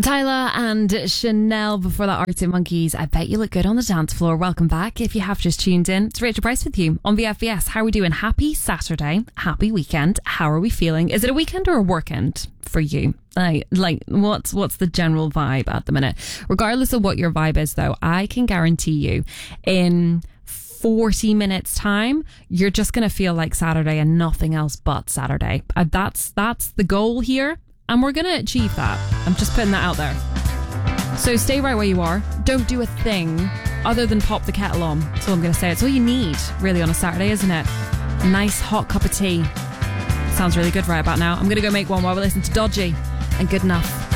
Tyler and Chanel before that, Arctic Monkeys. I bet you look good on the dance floor. Welcome back. If you have just tuned in, it's Rachel Price with you on VFVS. How are we doing? Happy Saturday. Happy weekend. How are we feeling? Is it a weekend or a workend for you? Like what's the general vibe at the minute? Regardless of what your vibe is, though, I can guarantee you in 40 minutes time, you're just going to feel like Saturday and nothing else but Saturday. That's the goal here. And we're going to achieve that. I'm just putting that out there. So stay right where you are. Don't do a thing other than pop the kettle on. That's all I'm going to say. It's all you need, really, on a Saturday, isn't it? A nice hot cup of tea. Sounds really good right about now. I'm going to go make one while we listen to Dodgy and Good Enough.